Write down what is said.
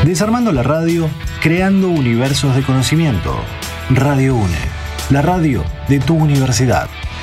Desarmando la radio, creando universos de conocimiento. Radio UNE, la radio de tu universidad.